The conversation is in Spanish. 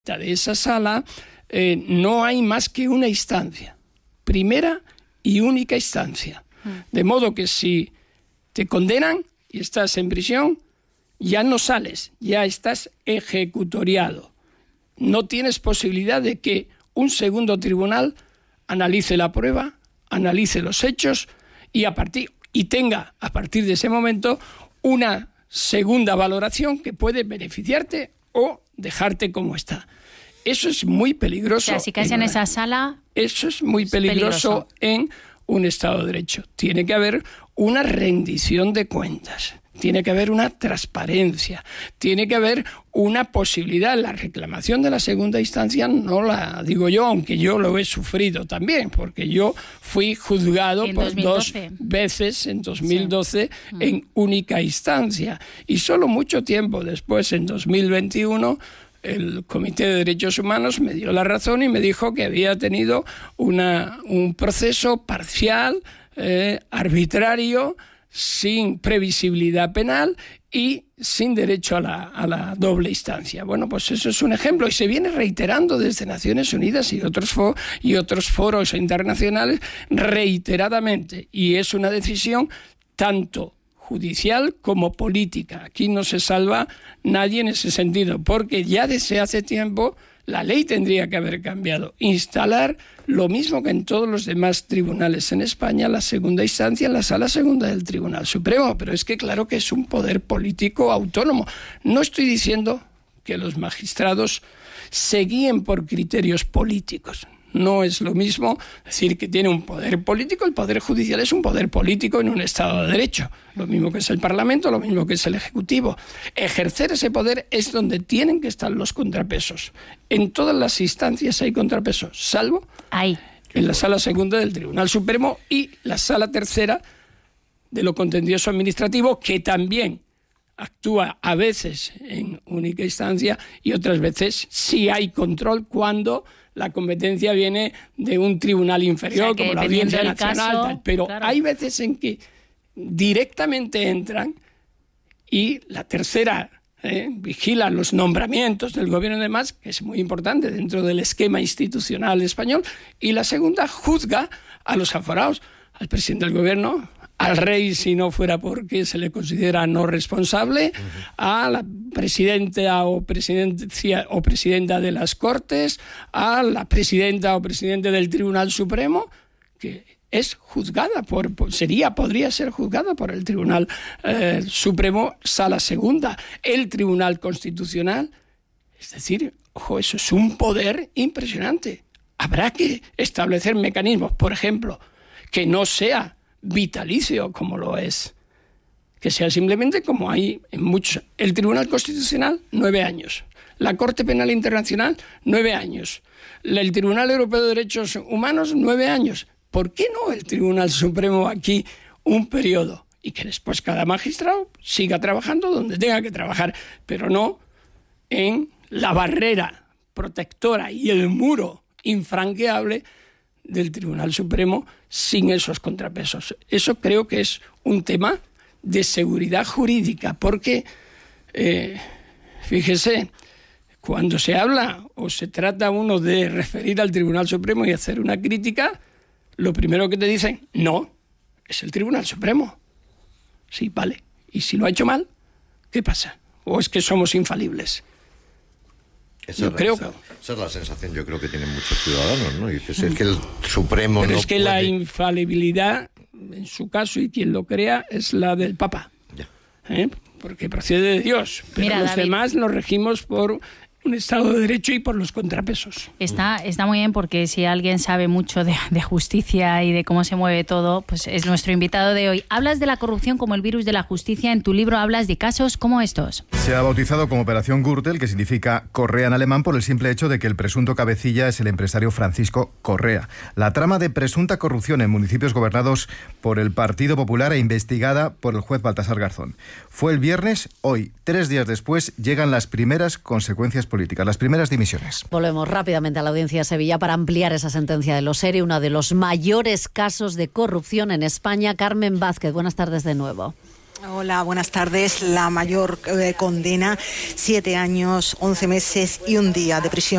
de esa sala no hay más que una instancia, primera y única instancia. De modo que si te condenan y estás en prisión, ya no sales, ya estás ejecutoriado. No tienes posibilidad de que un segundo tribunal analice la prueba, analice los hechos y tenga a partir de ese momento una segunda valoración que puede beneficiarte o dejarte como está. Eso es muy peligroso. O sea, si caes en esa sala... Eso es muy peligroso en un Estado de Derecho. Tiene que haber una rendición de cuentas. Tiene que haber una transparencia, tiene que haber una posibilidad. La reclamación de la segunda instancia no la digo yo, aunque yo lo he sufrido también, porque yo fui juzgado por 2 veces en 2012 en única instancia. Y solo mucho tiempo después, en 2021, el Comité de Derechos Humanos me dio la razón y me dijo que había tenido un proceso parcial, arbitrario, sin previsibilidad penal y sin derecho a la doble instancia. Bueno, pues eso es un ejemplo y se viene reiterando desde Naciones Unidas y otros foros internacionales reiteradamente, y es una decisión tanto judicial como política. Aquí no se salva nadie en ese sentido, porque ya desde hace tiempo la ley tendría que haber cambiado. Instalar lo mismo que en todos los demás tribunales en España, la segunda instancia en la Sala Segunda del Tribunal Supremo. Pero es que claro que es un poder político autónomo. No estoy diciendo que los magistrados se guíen por criterios políticos. No es lo mismo decir que tiene un poder político. El Poder Judicial es un poder político en un Estado de Derecho. Lo mismo que es el Parlamento, lo mismo que es el Ejecutivo. Ejercer ese poder es donde tienen que estar los contrapesos. En todas las instancias hay contrapesos, salvo en la Sala Segunda del Tribunal Supremo y la Sala Tercera de lo contencioso administrativo, que también actúa a veces en única instancia y otras veces sí hay control cuando la competencia viene de un tribunal inferior, o sea, como la Audiencia Nacional, pero claro, hay veces en que directamente entran y la tercera vigila los nombramientos del gobierno y demás, que es muy importante dentro del esquema institucional español, y la segunda juzga a los aforados, al presidente del gobierno, al rey si no fuera porque se le considera no responsable, a la presidenta o presidenta de las Cortes, a la presidenta o presidente del Tribunal Supremo, que es juzgada podría ser juzgada por el Tribunal Supremo, Sala Segunda, el Tribunal Constitucional. Es decir, ojo, eso es un poder impresionante. Habrá que establecer mecanismos, por ejemplo, que no sea vitalicio como lo es, que sea simplemente como hay en muchos. El Tribunal Constitucional, 9 años. La Corte Penal Internacional, 9 años. El Tribunal Europeo de Derechos Humanos, 9 años. ¿Por qué no el Tribunal Supremo aquí un periodo? Y que después cada magistrado siga trabajando donde tenga que trabajar, pero no en la barrera protectora y el muro infranqueable del Tribunal Supremo sin esos contrapesos. Eso creo que es un tema de seguridad jurídica, porque, fíjese, cuando se habla o se trata uno de referir al Tribunal Supremo y hacer una crítica, lo primero que te dicen, no, es el Tribunal Supremo. Sí, vale. ¿Y si lo ha hecho mal? ¿Qué pasa? ¿O es que somos infalibles? Esa es la sensación, yo creo que tienen muchos ciudadanos, ¿no? Y dices, es que el Supremo pero no es que puede... la infalibilidad, en su caso, y quien lo crea, es la del Papa. Ya. Porque procede de Dios. Pero mira, los David, demás nos regimos por un Estado de Derecho y por los contrapesos. Está muy bien, porque si alguien sabe mucho de justicia y de cómo se mueve todo, pues es nuestro invitado de hoy. Hablas de la corrupción como el virus de la justicia. En tu libro hablas de casos como estos. Se ha bautizado como Operación Gürtel, que significa Correa en alemán, por el simple hecho de que el presunto cabecilla es el empresario Francisco Correa. La trama de presunta corrupción en municipios gobernados por el Partido Popular e investigada por el juez Baltasar Garzón. Fue el viernes. Hoy, 3 días después, llegan las primeras consecuencias políticas, las primeras dimisiones. Volvemos rápidamente a la Audiencia de Sevilla para ampliar esa sentencia de los ERE, uno de los mayores casos de corrupción en España. Carmen Vázquez, buenas tardes de nuevo. Hola, buenas tardes. La mayor condena, 7 años, 11 meses y un día de prisión